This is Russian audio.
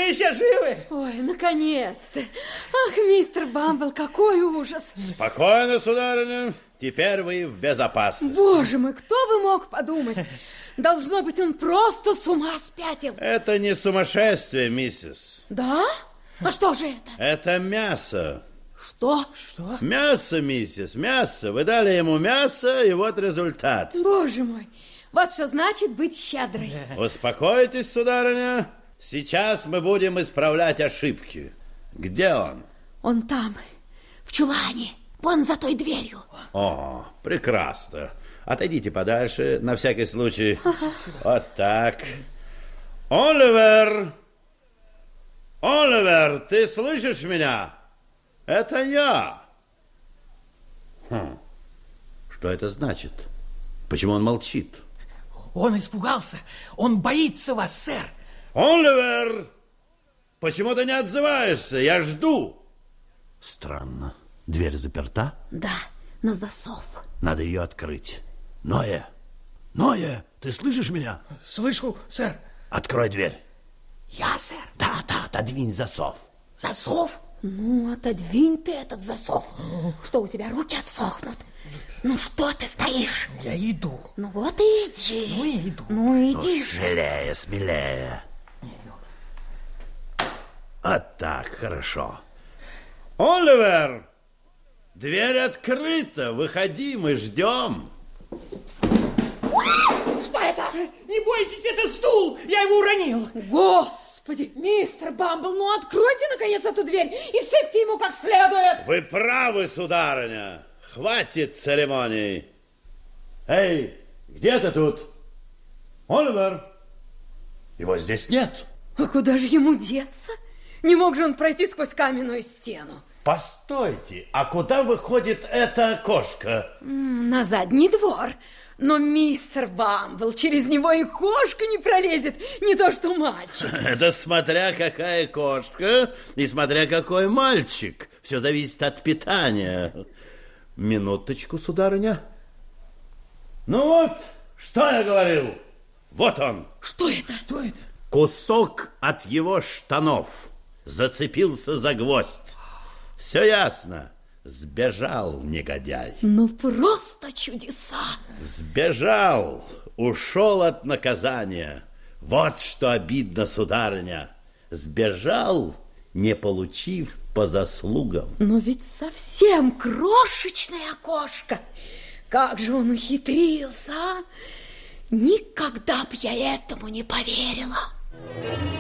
мы еще живы. Ой, наконец-то. Ах, мистер Бамбл, какой ужас. Спокойно, сударыня. Теперь вы в безопасности. Боже мой, кто бы мог подумать? Должно быть, он просто с ума спятил. Это не сумасшествие, миссис. Да? А что же это? Это мясо. Что? Что? Мясо, миссис, мясо. Вы дали ему мясо, и вот результат. Боже мой, вот что значит быть щедрой. Успокойтесь, сударыня. Сейчас мы будем исправлять ошибки. Где он? Он там, в чулане, вон за той дверью. О, прекрасно. Отойдите подальше, на всякий случай. Вот так. Оливер! Оливер, ты слышишь меня? Это я. Что это значит? Почему он молчит? Он испугался. Он боится вас, сэр. Оливер! Почему ты не отзываешься? Я жду. Странно. Дверь заперта? Да, на засов. Надо ее открыть. Ноэ! Ноэ, ты слышишь меня? Слышу, сэр. Открой дверь. Я, сэр. Да, отодвинь засов. Засов? Ну, отодвинь ты этот засов. Что, у тебя руки отсохнут? Ну, что ты стоишь? Я иду. Ну, вот и иди. Ну, я иду. Ну, иди же. Смелее, смелее. Вот так, хорошо. Оливер, дверь открыта. Выходи, мы ждем. Что это? Не бойтесь, это стул. Я его уронил. Господи, мистер Бамбл, ну откройте, наконец, эту дверь и сыпьте ему как следует. Вы правы, сударыня. Хватит церемоний. Эй, где ты тут? Оливер? Его здесь нет. А куда же ему деться? Не мог же он пройти сквозь каменную стену. Постойте, а куда выходит эта кошка? На задний двор. Но мистер Бамбл, через него и кошка не пролезет, не то что мальчик. Это смотря какая кошка и смотря какой мальчик. Все зависит от питания. Минуточку, сударыня. Ну вот, что я говорил? Вот он. Что это? Что это? Кусок от его штанов зацепился за гвоздь. Все ясно. Сбежал негодяй. Ну, просто чудеса. Сбежал, ушел от наказания. Вот что обидно, сударыня. Сбежал, не получив по заслугам. Но ведь совсем крошечное окошко. Как же он ухитрился, а? Никогда б я этому не поверила.